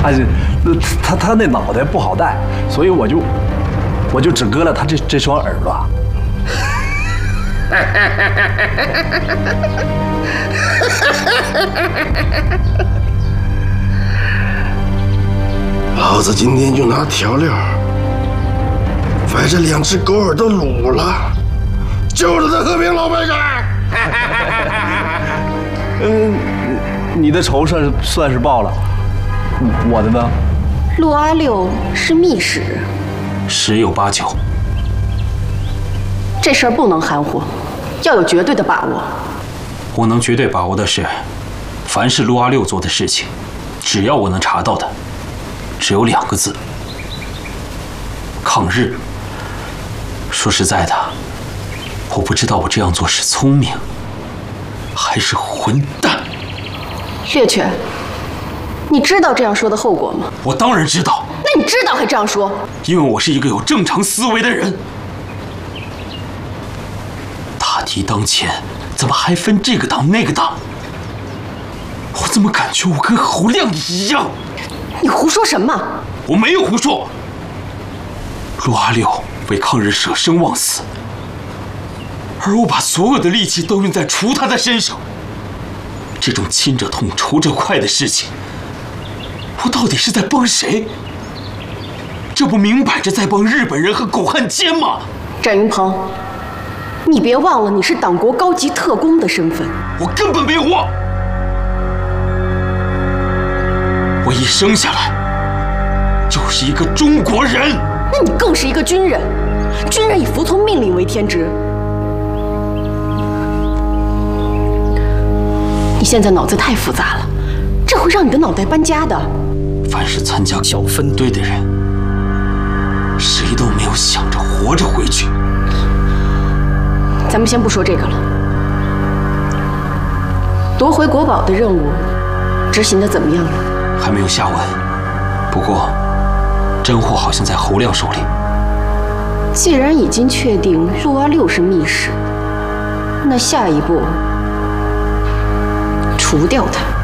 他那脑袋不好带，所以我就只割了他这双耳朵。 老子今天就拿调料把这2只狗耳朵卤了，就着他和平老白干。 你的仇算是报了，我的呢？ 陆阿六是密使， 十有八九。 这事儿不能含糊，要有绝对的把握。 我能绝对把握的是，凡是陆阿六做的事情，只要我能查到的，只有2个字：抗日。说实在的，我不知道我这样做是聪明，还是混蛋。 月泉，你知道这样说的后果吗？ 我当然知道。 那你知道还这样说？ 因为我是一个有正常思维的人。大敌当前，怎么还分这个党那个党？我怎么感觉我跟侯亮一样？ 你胡说什么？ 我没有胡说。陆阿六为抗日舍生忘死，而我把所有的力气都用在除他的身上。这种亲者痛仇者快的事情，我到底是在帮谁？这不明摆着在帮日本人和狗汉奸吗？ 展云鹏，你别忘了你是党国高级特工的身份。 我根本没忘。我一生下来就是一个中国人。 那你更是一个军人，军人以服从命令为天职。你现在脑子太复杂了，这会让你的脑袋搬家的。 凡是参加小分队的人，谁都没有想着活着回去。 咱们先不说这个了。夺回国宝的任务执行的怎么样了？ 还没有下文。不过，真货好像在侯亮手里。 既然已经确定陆阿六是密使，那下一步除掉他。